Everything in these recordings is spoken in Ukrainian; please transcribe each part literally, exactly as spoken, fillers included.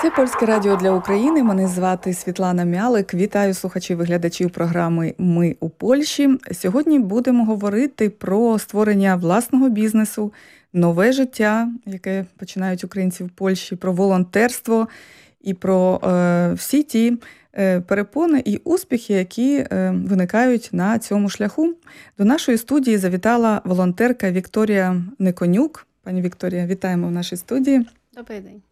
Це Польське радіо для України. Мене звати Світлана Мялик. Вітаю слухачів і глядачів програми «Ми у Польщі». Сьогодні будемо говорити про створення власного бізнесу, нове життя, яке починають українці в Польщі, про волонтерство і про е, всі ті е, перепони і успіхи, які е, виникають на цьому шляху. До нашої студії завітала волонтерка Вікторія Неконюк. Пані Вікторія, вітаємо в нашій студії. Добрий день.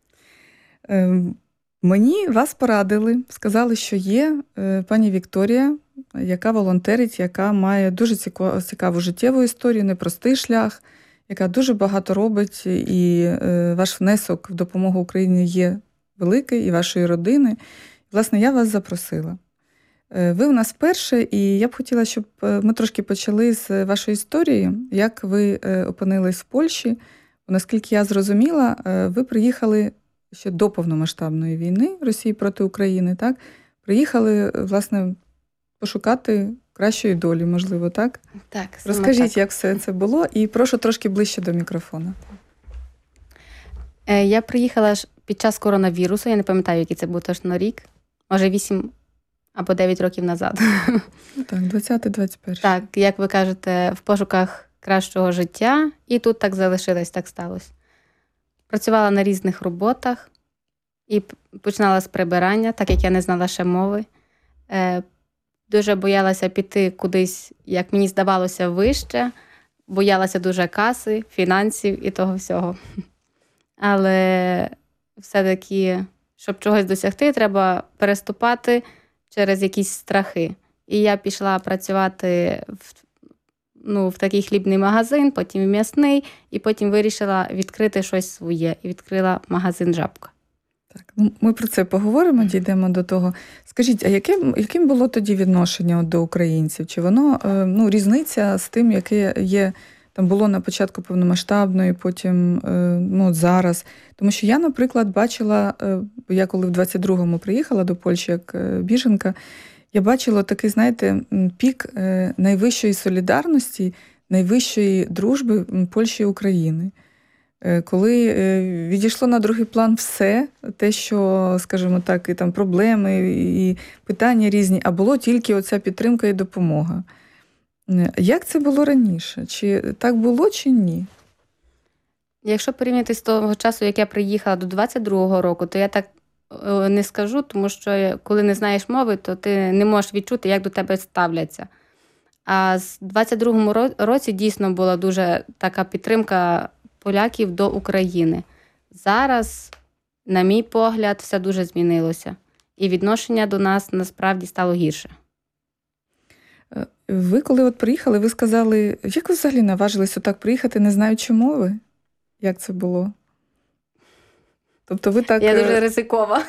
Мені вас порадили, сказали, що є пані Вікторія, яка волонтерить, яка має дуже цікаву життєву історію, непростий шлях, яка дуже багато робить, і ваш внесок в допомогу Україні є великий, і вашої родини. Власне, я вас запросила. Ви у нас вперше, і я б хотіла, щоб ми трошки почали з вашої історії, як ви опинились в Польщі. Наскільки я зрозуміла, ви приїхали ще до повномасштабної війни Росії проти України, так? Приїхали, власне, пошукати кращої долі, можливо, так? Так. Розкажіть, так. як все це було, і прошу трошки ближче до мікрофона. Я приїхала під час коронавірусу, я не пам'ятаю, який це був точно рік, може вісім або дев'ять років назад. Так, двадцятий двадцять перший. Так, як ви кажете, в пошуках кращого життя, і тут так залишилось, так сталося. Працювала на різних роботах і починала з прибирання, так як я не знала ще мови. Е, дуже боялася піти кудись, як мені здавалося, вище. Боялася дуже каси, фінансів і того всього. Але все-таки, щоб чогось досягти, треба переступати через якісь страхи. І я пішла працювати в Ну, в такий хлібний магазин, потім в м'ясний, і потім вирішила відкрити щось своє. І відкрила магазин «Жабка». Так, ми про це поговоримо, дійдемо до того. Скажіть, а яким, яким було тоді відношення до українців? Чи воно, ну, різниця з тим, яке є, там було на початку повномасштабної, потім, ну, зараз? Тому що я, наприклад, бачила, я коли в двадцять другому приїхала до Польщі як біженка, я бачила такий, знаєте, пік найвищої солідарності, найвищої дружби Польщі і України. Коли відійшло на другий план все, те, що, скажімо так, і там проблеми, і питання різні, а було тільки оця підтримка і допомога. Як це було раніше? Чи так було, чи ні? Якщо порівняти з того часу, як я приїхала до двадцять другого року, то я так не скажу, тому що коли не знаєш мови, то ти не можеш відчути, як до тебе ставляться. А з двадцять другому році дійсно була дуже така підтримка поляків до України. Зараз, на мій погляд, все дуже змінилося. І відношення до нас насправді стало гірше. Ви коли от приїхали, ви сказали, як ви взагалі наважились отак приїхати, не знаючи мови? Як це було? Тобто ви так... Я дуже ризикова.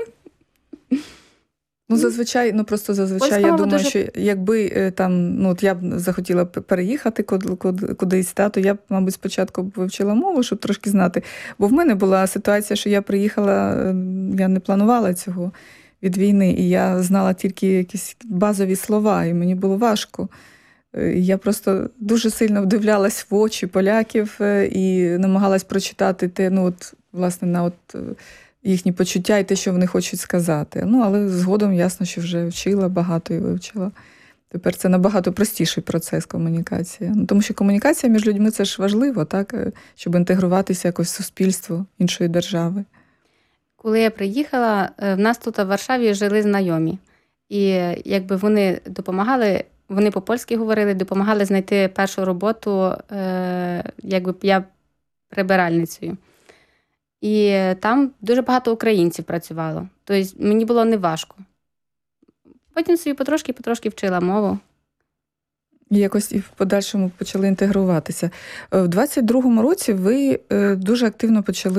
Ну, зазвичай, ну просто зазвичай, Польська я думаю, дуже... що якби там, ну, от я б захотіла переїхати кудись, та, то я б, мабуть, спочатку б вивчила мову, щоб трошки знати. Бо в мене була ситуація, що я приїхала, я не планувала цього від війни, і я знала тільки якісь базові слова, і мені було важко. Я просто дуже сильно вдивлялась в очі поляків і намагалась прочитати те, ну, от, власне, на от їхні почуття і те, що вони хочуть сказати. Ну, але згодом ясно, що вже вчила багато і вивчила. Тепер це набагато простіший процес комунікації. Ну, тому що комунікація між людьми – це ж важливо, так? Щоб інтегруватися якось в суспільство іншої держави. Коли я приїхала, в нас тут в Варшаві жили знайомі. І якби вони допомагали, вони по-польськи говорили, допомагали знайти першу роботу, якби я прибиральницею. І там дуже багато українців працювало. Тобто мені було неважко. Потім собі потрошки-потрошки вчила мову. І якось і в подальшому почали інтегруватися. В двадцять другому році ви дуже активно почали